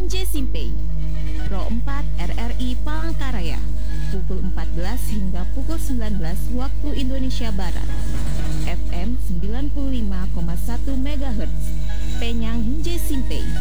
Hinje Simpei. Pro 4 RRI Palangkaraya, pukul 14 hingga pukul 19 waktu Indonesia Barat. FM 95,1 MHz. Penyang Hinje Simpei.